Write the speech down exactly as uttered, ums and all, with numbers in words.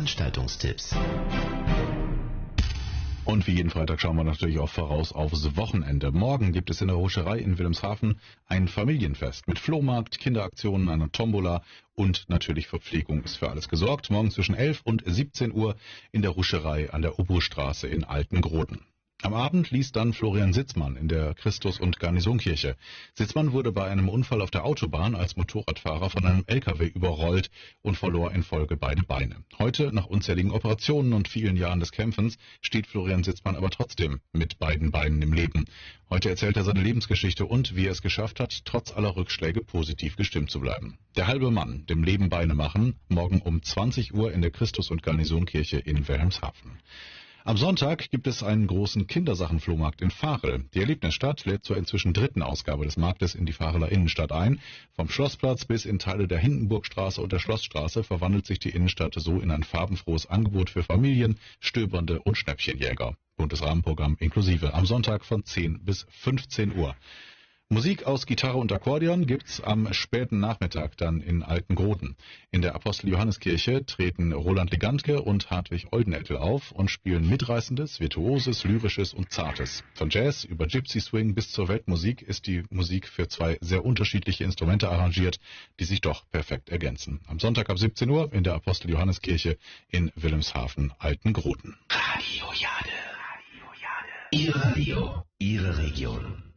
Veranstaltungstipps. Und wie jeden Freitag schauen wir natürlich auch voraus aufs Wochenende. Morgen gibt es in der Ruscherei in Wilhelmshaven ein Familienfest mit Flohmarkt, Kinderaktionen, einer Tombola und natürlich Verpflegung ist für alles gesorgt. Morgen zwischen elf und siebzehn Uhr in der Ruscherei an der Obrstraße in Altengroden. Am Abend liest dann Florian Sitzmann in der Christus- und Garnisonkirche. Sitzmann wurde bei einem Unfall auf der Autobahn als Motorradfahrer von einem L K W überrollt und verlor in Folge beide Beine. Heute, nach unzähligen Operationen und vielen Jahren des Kämpfens, steht Florian Sitzmann aber trotzdem mit beiden Beinen im Leben. Heute erzählt er seine Lebensgeschichte und wie er es geschafft hat, trotz aller Rückschläge positiv gestimmt zu bleiben. Der halbe Mann, dem Leben Beine machen, morgen um zwanzig Uhr in der Christus- und Garnisonkirche in Wilhelmshaven. Am Sonntag gibt es einen großen Kindersachenflohmarkt in Varel. Die Erlebnisstadt lädt zur inzwischen dritten Ausgabe des Marktes in die Vareler Innenstadt ein. Vom Schlossplatz bis in Teile der Hindenburgstraße und der Schlossstraße verwandelt sich die Innenstadt so in ein farbenfrohes Angebot für Familien, Stöbernde und Schnäppchenjäger. Buntes Rahmenprogramm inklusive am Sonntag von zehn bis fünfzehn Uhr. Musik aus Gitarre und Akkordeon gibt's am späten Nachmittag dann in Altengroden. In der Apostel-Johannes-Kirche treten Roland Legantke und Hartwig Oldenettel auf und spielen Mitreißendes, Virtuoses, Lyrisches und Zartes. Von Jazz über Gypsy Swing bis zur Weltmusik ist die Musik für zwei sehr unterschiedliche Instrumente arrangiert, die sich doch perfekt ergänzen. Am Sonntag ab siebzehn Uhr in der Apostel-Johannes-Kirche in Wilhelmshaven, Altengroden. Radio Jade. Radio Jade. Ihr Radio. Ihre Region.